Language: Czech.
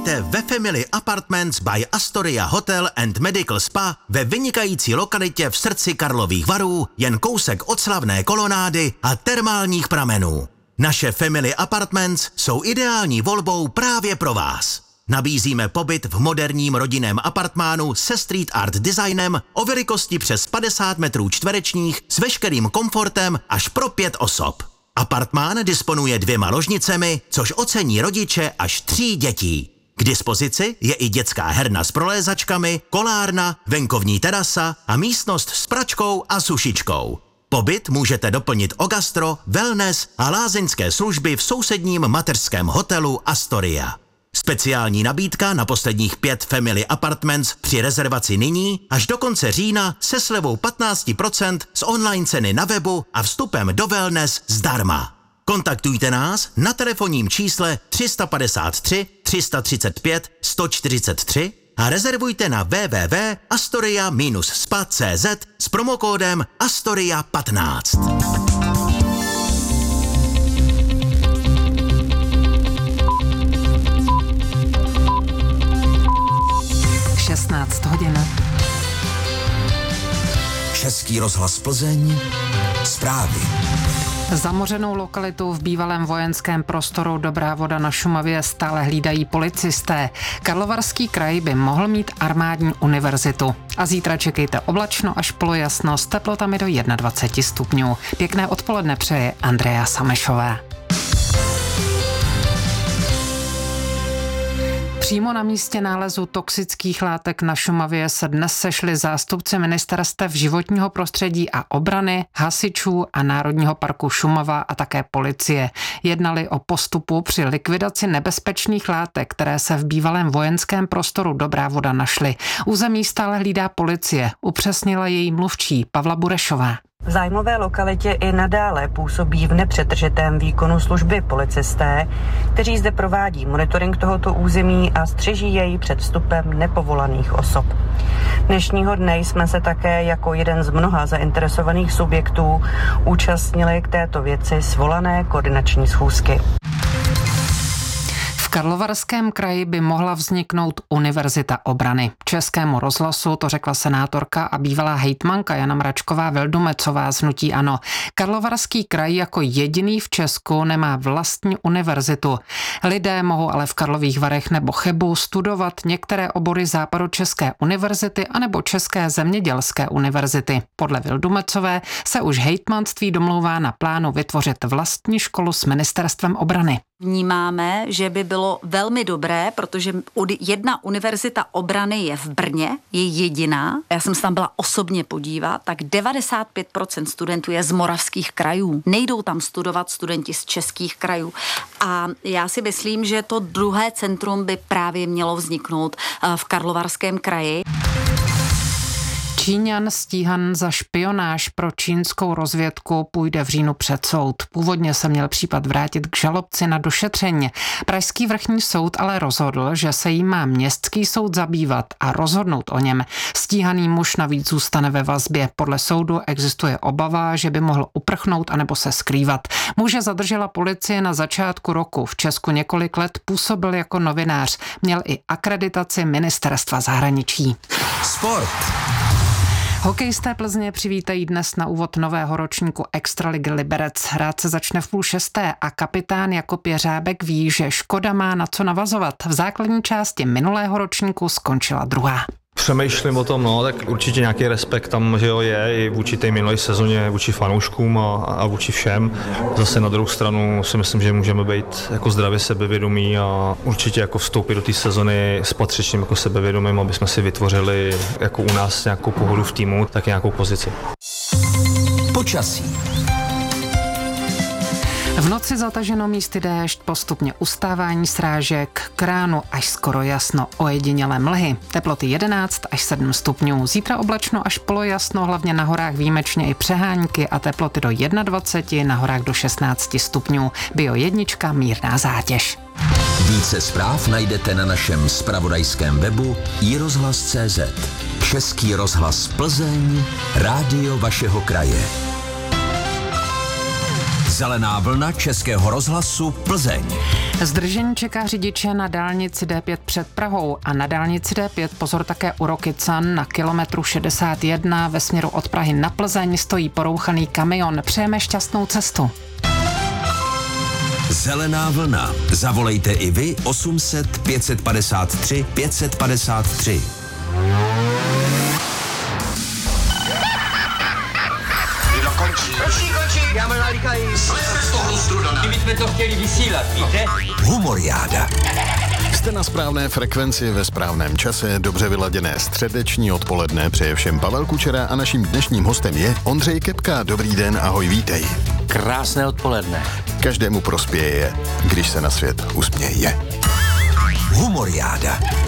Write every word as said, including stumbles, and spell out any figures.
Vítejte ve Family Apartments by Astoria Hotel and Medical Spa ve vynikající lokalitě v srdci Karlových Varů, jen kousek od slavné kolonády a termálních pramenů. Naše Family Apartments jsou ideální volbou právě pro vás. Nabízíme pobyt v moderním rodinném apartmánu se street art designem o velikosti přes padesát metrů čtverečních s veškerým komfortem až pro pět osob. Apartmán disponuje dvěma ložnicemi, což ocení rodiče až tří dětí. K dispozici je i dětská herna s prolézačkami, kolárna, venkovní terasa a místnost s pračkou a sušičkou. Pobyt můžete doplnit o gastro, wellness a lázeňské služby v sousedním mateřském hotelu Astoria. Speciální nabídka na posledních pět Family Apartments při rezervaci nyní až do konce října se slevou patnáct procent z online ceny na webu a vstupem do wellness zdarma. Kontaktujte nás na telefonním čísle tři padesát tři tři třicet pět sto čtyřicet tři a rezervujte na w w w tečka astoria spa tečka c z s promokódem Astoria patnáct. šestnáct hodin. Český rozhlas Plzeň, zprávy. Zamořenou lokalitu v bývalém vojenském prostoru Dobrá Voda na Šumavě stále hlídají policisté. Karlovarský kraj by mohl mít armádní univerzitu. A zítra čekejte oblačno až polojasno s teplotami do dvacet jedna stupňů. Pěkné odpoledne přeje Andrea Samešová. Přímo na místě nálezu toxických látek na Šumavě se dnes sešli zástupci ministerstev životního prostředí a obrany, hasičů a Národního parku Šumava a také policie. Jednali o postupu při likvidaci nebezpečných látek, které se v bývalém vojenském prostoru Dobrá Voda našly. Území stále hlídá policie, upřesnila její mluvčí Pavla Burešová. V zájmové lokalitě i nadále působí v nepřetržitém výkonu služby policisté, kteří zde provádí monitoring tohoto území a střeží jej před vstupem nepovolaných osob. Dnešního dne jsme se také jako jeden z mnoha zainteresovaných subjektů účastnili k této věci svolané koordinační schůzky. V Karlovarském kraji by mohla vzniknout univerzita obrany. Českému rozhlasu to řekla senátorka a bývalá hejtmanka Jana Mračková Vildumecová z hnutí ANO. Karlovarský kraj jako jediný v Česku nemá vlastní univerzitu. Lidé mohou ale v Karlových Varech nebo Chebu studovat některé obory Západočeské univerzity anebo České zemědělské univerzity. Podle Vildumecové se už hejtmanství domlouvá na plánu vytvořit vlastní školu s ministerstvem obrany. Vnímáme, že by bylo velmi dobré, protože jedna univerzita obrany je v Brně, je jediná. Já jsem se tam byla osobně podívat, tak devadesát pět procent studentů je z moravských krajů. Nejdou tam studovat studenti z českých krajů. A já si myslím, že to druhé centrum by právě mělo vzniknout v Karlovarském kraji. Číňan stíhan za špionáž pro čínskou rozvědku půjde v říjnu před soud. Původně se měl případ vrátit k žalobci na došetření. Pražský vrchní soud ale rozhodl, že se jí má městský soud zabývat a rozhodnout o něm. Stíhaný muž navíc zůstane ve vazbě. Podle soudu existuje obava, že by mohl uprchnout anebo se skrývat. Muže zadržela policie na začátku roku. V Česku několik let působil jako novinář. Měl i akreditaci ministerstva zahraničí. Sport. Hokejisté Plzně přivítají dnes na úvod nového ročníku Extraligy Liberec. Hrát se začne v půl šesté a kapitán Jakub Jeřábek ví, že Škoda má na co navazovat. V základní části minulého ročníku skončila druhá. Přemýšlím o tom, no, tak určitě nějaký respekt tam, že jo, je i vůči té minulé sezóně, vůči fanouškům a, a vůči všem. Zase na druhou stranu si myslím, že můžeme být jako zdravě sebevědomí a určitě jako vstoupit do té sezony s patřičným jako sebevědomím, aby jsme si vytvořili jako u nás nějakou pohodu v týmu, tak nějakou pozici. Počasí. V noci zataženo místy déšť, postupně ustávání srážek, k ránu až skoro jasno, ojedinělé mlhy. Teploty jedenáct až sedm stupňů. Zítra oblačno až polojasno, hlavně na horách výjimečně i přehánky a teploty do dvacet jedna, na horách do šestnáct stupňů. Bio jednička, mírná zátěž. Více zpráv najdete na našem zpravodajském webu i rozhlas tečka cé zet. Český rozhlas Plzeň, rádio vašeho kraje. Zelená vlna Českého rozhlasu Plzeň. Zdržení čeká řidiče na dálnici D pět před Prahou a na dálnici D pět pozor také u Rokycan na kilometru šedesát jedna ve směru od Prahy na Plzeň stojí porouchaný kamion. Přejeme šťastnou cestu. Zelená vlna. Zavolejte i vy osm set pět padesát tři pět padesát tři. Končí, končí, já mám nalíkají. Jsme z toho strudana. My jsme to chtěli vysílat, víte? Humoriáda. Jste na správné frekvenci ve správném čase, dobře vyladěné středeční odpoledne, přeje všem Pavel Kučera a naším dnešním hostem je Ondřej Kepka. Dobrý den, ahoj, vítej. Krásné odpoledne. Každému prospěje, když se na svět usměje. Humoriáda.